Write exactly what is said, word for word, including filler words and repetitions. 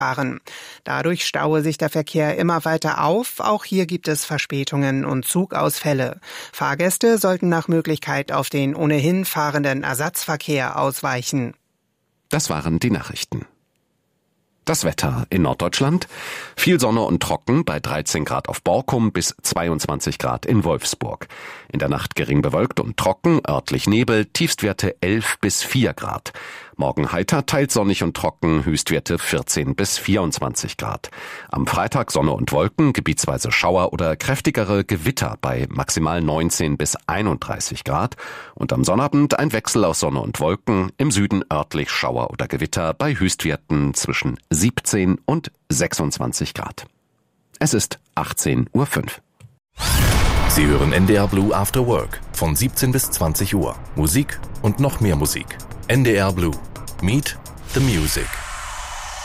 Dadurch staue sich der Verkehr immer weiter auf. Auch hier gibt es Verspätungen und Zugausfälle. Fahrgäste sollten nach Möglichkeit auf den ohnehin fahrenden Ersatzverkehr ausweichen. Das waren die Nachrichten. Das Wetter in Norddeutschland: viel Sonne und trocken bei dreizehn Grad auf Borkum bis zweiundzwanzig Grad in Wolfsburg. In der Nacht gering bewölkt und trocken, örtlich Nebel, Tiefstwerte elf bis vier Grad. Morgen heiter, teils sonnig und trocken, Höchstwerte vierzehn bis vierundzwanzig Grad. Am Freitag Sonne und Wolken, gebietsweise Schauer oder kräftigere Gewitter bei maximal neunzehn bis einunddreißig Grad. Und am Sonnabend ein Wechsel aus Sonne und Wolken, im Süden örtlich Schauer oder Gewitter bei Höchstwerten zwischen siebzehn und sechsundzwanzig Grad. Es ist achtzehn Uhr fünf. Sie hören N D R Blue After Work von siebzehn bis zwanzig Uhr. Musik und noch mehr Musik. N D R Blue. Meet the Music.